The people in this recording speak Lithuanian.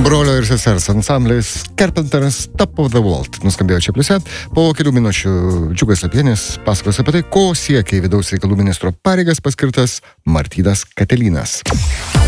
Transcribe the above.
Brolio ir sesers ansamblis Carpenters Top of the World nuskambėjo čia pliuse. Po kelių minučių Džiugas Lapienis pasakos apie tai, ko siekia į vidaus reikalų ministro pareigas paskirtas Martynas Katelynas.